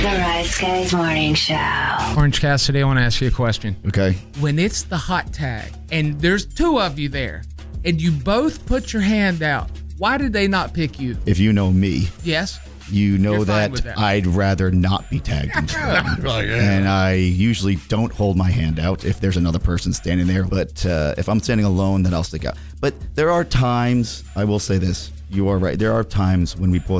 The Rise Guys Morning Show. Orange Cassidy, I want to ask you a question. Okay. When it's the hot tag and there's two of you there and you both put your hand out, why did they not pick you? If you know me, Yes? you know You're fine with that that. I'd rather not be tagged into them. And I usually don't hold my hand out if there's another person standing there. But if I'm standing alone, then I'll stick out. But there are times, I will say this, you are right. There are times when we both